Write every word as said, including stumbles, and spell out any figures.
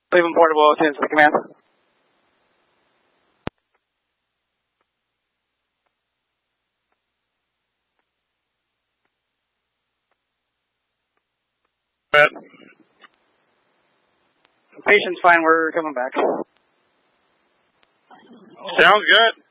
Cleveland Portable, attendance to the command. Good. Patient's fine, we're coming back. Sounds good.